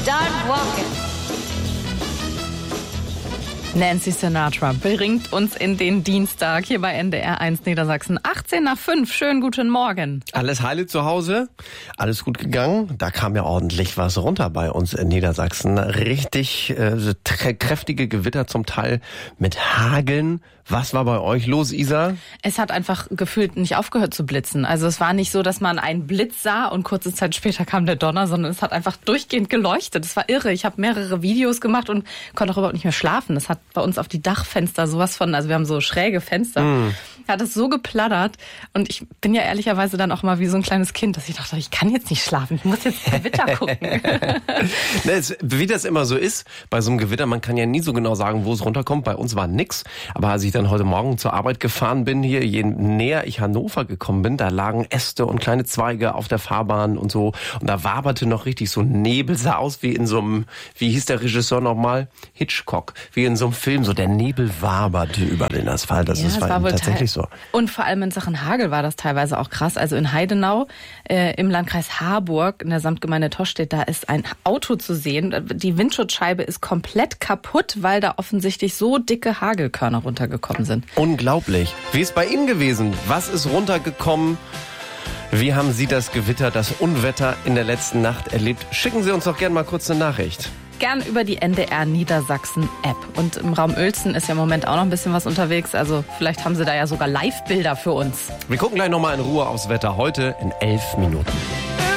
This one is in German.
Start walking. Nancy Sinatra bringt uns in den Dienstag hier bei NDR 1 Niedersachsen. 18:05. Schönen guten Morgen. Alles heile zu Hause? Alles gut gegangen? Da kam ja ordentlich was runter bei uns in Niedersachsen. Richtig kräftige Gewitter zum Teil mit Hageln. Was war bei euch los, Isa? Es hat einfach gefühlt nicht aufgehört zu blitzen. Also es war nicht so, dass man einen Blitz sah und kurze Zeit später kam der Donner, sondern es hat einfach durchgehend geleuchtet. Es war irre. Ich habe mehrere Videos gemacht und konnte auch überhaupt nicht mehr schlafen. Es hat bei uns auf die Dachfenster sowas von, also wir haben so schräge Fenster, hat es so geplattert. Und ich bin ja ehrlicherweise dann auch mal wie so ein kleines Kind, dass ich dachte, ich kann jetzt nicht schlafen, ich muss jetzt Gewitter gucken. Wie das immer so ist, bei so einem Gewitter, man kann ja nie so genau sagen, wo es runterkommt. Bei uns war nix. Aber als ich dann heute Morgen zur Arbeit gefahren bin, hier, je näher ich Hannover gekommen bin, da lagen Äste und kleine Zweige auf der Fahrbahn und so. Und da waberte noch richtig so ein Nebel, sah aus wie in so einem, wie hieß der Regisseur nochmal? Hitchcock. Wie in so einem Film, so der Nebel waberte über den Asphalt. Das war wohl tatsächlich so. Und vor allem in Sachen Hagel war das teilweise auch krass. Also in Heidenau, im Landkreis Harburg, in der Samtgemeinde Tostedt, da ist ein Auto zu sehen. Die Windschutzscheibe ist komplett kaputt, weil da offensichtlich so dicke Hagelkörner runtergekommen sind. Unglaublich. Wie ist bei Ihnen gewesen? Was ist runtergekommen? Wie haben Sie das Gewitter, das Unwetter in der letzten Nacht erlebt? Schicken Sie uns doch gerne mal kurz eine Nachricht. Gern über die NDR Niedersachsen App. Und im Raum Uelzen ist ja im Moment auch noch ein bisschen was unterwegs. Also vielleicht haben Sie da ja sogar Live-Bilder für uns. Wir gucken gleich nochmal in Ruhe aufs Wetter heute in 11 Minuten.